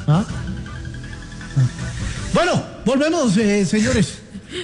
¿Ah? Bueno, volvemos, señores.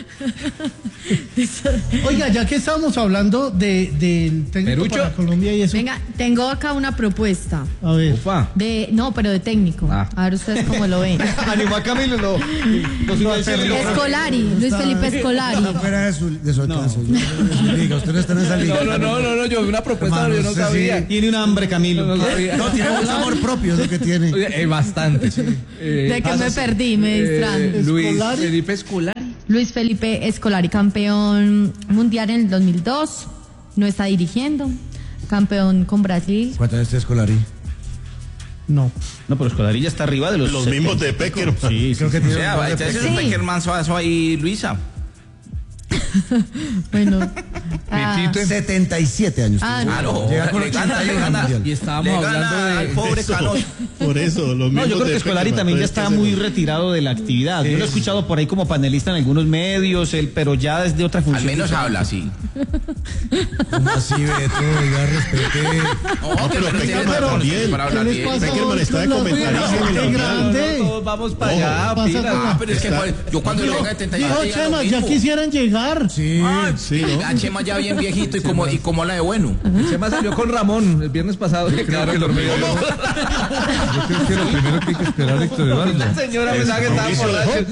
Oiga, ya que estamos hablando del técnico para Colombia y eso. Venga, tengo acá una propuesta. A ver. No, pero de técnico. A ver ustedes cómo lo ven. Animó a Camilo, no. Escolari, Luis Felipe Escolari. Fuera de su alcance. Diga, usted no está en esa liga. No, yo vi una propuesta, pero yo no sabía. Tiene un hambre, Camilo. No, tiene mucho amor propio, es lo que tiene. Bastante. ¿De qué me perdí? Me distraen. Luis Felipe Escolari. Luis Felipe Escolari, campeón mundial en el 2002, no está dirigiendo, campeón con Brasil. ¿Cuánto es este Escolari? No, pero Escolari ya está arriba de los mismos de Peckerman. Sí, creo que tiene. O sea, va a echarse un Peckerman suazo ahí, Luisa. Bueno, 77 años. Claro, Llega con le gana. Y estábamos hablando al pobre Canoso. Por eso, los mismos yo creo que Escolari también ya está muy retirado de la actividad. Yo lo he escuchado por ahí como panelista en algunos medios, pero ya desde otra función. Al menos habla así. ¿Cómo así, Beto? Ya respete. No, pero Peckerman también. ¿Qué les pasa? Peckerman está de comentarista en el grande. Todos vamos para allá, pila. Pero es que yo cuando le venga de 78 Dijo Chema, ya quisieran llegar. Sí. A Chema ya bien viejito y como la de bueno. Chema salió con Ramón el viernes pasado. Yo creo que lo primero que hay que esperar, Héctor Eduardo. La señora pensaba que estaba borracho.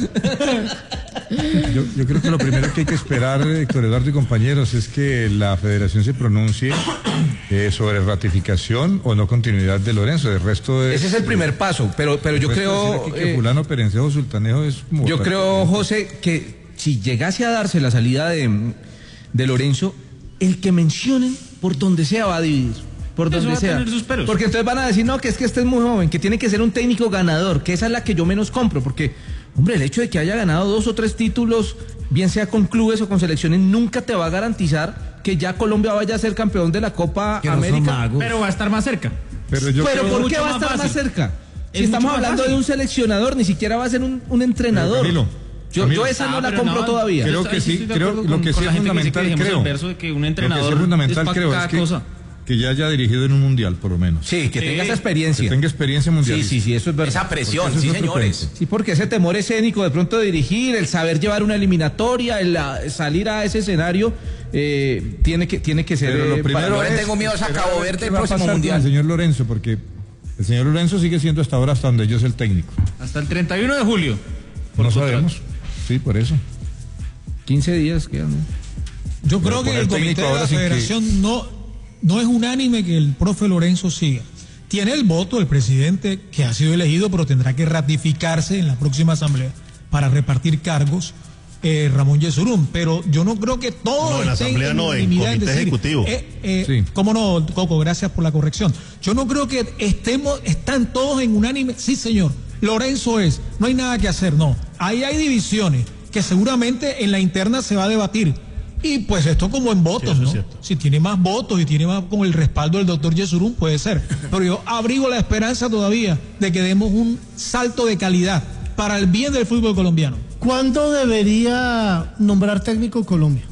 Yo creo que lo primero que hay que esperar, Héctor Eduardo y compañeros, es que la federación se pronuncie sobre ratificación o no continuidad de Lorenzo. El resto Ese es el primer paso, pero yo creo que Fulano, Perencejo, Sultanejo es como yo creo, José, que si llegase a darse la salida de Lorenzo, el que mencionen por donde sea va a dividir. Por donde sea. Porque entonces van a decir, no, que es que este es muy joven, que tiene que ser un técnico ganador, que esa es la que yo menos compro, porque, hombre, el hecho de que haya ganado 2 o 3 títulos, bien sea con clubes o con selecciones, nunca te va a garantizar que ya Colombia vaya a ser campeón de la Copa América. Pero va a estar más cerca. Pero ¿por qué va a estar más cerca? Si estamos hablando de un seleccionador, ni siquiera va a ser un entrenador. Yo esa no la compro todavía. Creo que sí, lo que sí es fundamental, creo. Que un entrenador es que ya haya dirigido en un mundial, por lo menos. Sí, que tenga esa experiencia. Que tenga experiencia mundial. Sí, eso es verdad. Esa presión, sí, señores. Sí, porque ese temor escénico de pronto de dirigir, el saber llevar una eliminatoria, el salir a ese escenario, tiene que ser. Pero lo primero yo le tengo miedo a Cabo Verde el próximo mundial. El señor Lorenzo, porque el señor Lorenzo sigue siendo hasta ahora, hasta donde yo soy el técnico. Hasta el 31 de julio. No sabemos. Sí, por eso. 15 días quedan, ¿no? Yo creo que el comité de la federación no es unánime que el profe Lorenzo siga. Tiene el voto del presidente que ha sido elegido, pero tendrá que ratificarse en la próxima asamblea para repartir cargos Ramón Yesurún. Pero yo no creo que todo no, en la asamblea no, en comité ejecutivo. Sí. ¿Cómo no, Coco? Gracias por la corrección. Yo no creo que están todos en unánime. Sí, señor, Lorenzo no hay nada que hacer, no. Ahí hay divisiones que seguramente en la interna se va a debatir. Y pues esto como en votos, sí, ¿no? Si tiene más votos y tiene más con el respaldo del doctor Yesurún, puede ser. Pero yo abrigo la esperanza todavía de que demos un salto de calidad para el bien del fútbol colombiano. ¿Cuándo debería nombrar técnico Colombia?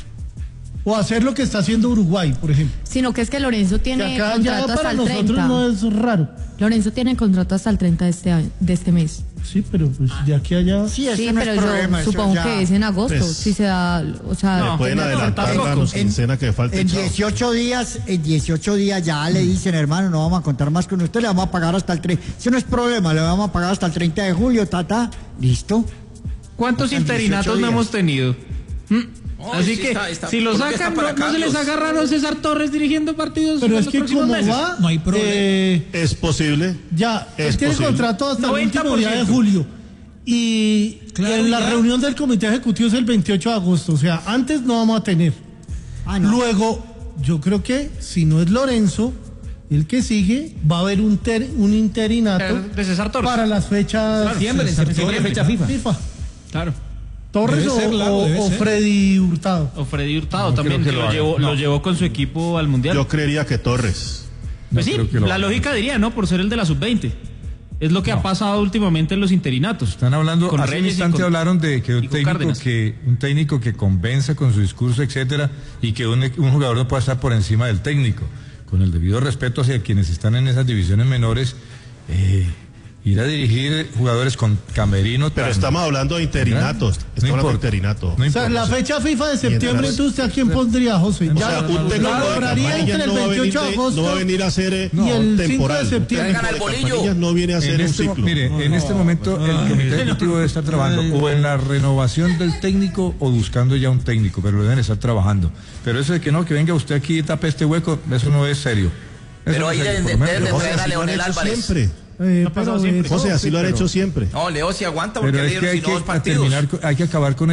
O hacer lo que está haciendo Uruguay, por ejemplo. Sino que es que Lorenzo tiene contrato hasta el 30. Para nosotros no es raro. Lorenzo tiene contrato hasta el 30 de este mes. Sí, pero pues de aquí a allá. Sí, pero yo supongo que es en agosto. Pues, si se da, o sea, no, pueden adelantar la quincena que falta. En 18 días ya le dicen, hermano, no vamos a contar más con usted, le vamos a pagar hasta el 30. Eso no es problema, le vamos a pagar hasta el 30 de julio, listo. ¿Cuántos interinatos no hemos tenido? Así que si lo sacan, no se les haga raro César Torres dirigiendo partidos. Pero es que como va, no hay problema. Es posible. Ya, tiene contrato hasta el último día de julio. Y claro, la reunión del comité ejecutivo es el 28 de agosto. O sea, antes no vamos a tener. No. Luego, yo creo que si no es Lorenzo, el que sigue, va a haber un interinato de César Torres para las fechas. Septiembre, fecha FIFA. Claro. Torres o Freddy Hurtado. O Freddy Hurtado también, que lo llevó con su equipo al Mundial. Yo creería que Torres. Pues sí, la lógica diría, ¿no? Por ser el de la sub-20. Es lo que ha pasado últimamente en los interinatos. Están hablando, hace un instante hablaron de que un técnico que convenza con su discurso, etcétera, y que un jugador no pueda estar por encima del técnico. Con el debido respeto hacia quienes están en esas divisiones menores, Ir a dirigir jugadores con camerino. Pero estamos hablando de interinatos. No importa. O sea, la fecha FIFA de septiembre, entonces, ¿a quién pondría, José? Ya un técnico lograría entre el 28 de agosto no va a venir a hacer y el 5 de temporal. septiembre. No viene a hacer un ciclo. Mire, en este momento el comité ejecutivo debe estar trabajando o en la renovación del técnico o buscando ya un técnico, pero lo deben estar trabajando. Pero eso de que no, que venga usted aquí y tape este hueco, eso no es serio. Pero ahí deben de traer a Leonel Álvarez. Siempre. José, así lo han hecho siempre. No, Leo, si aguanta porque pero es que hay que acabar con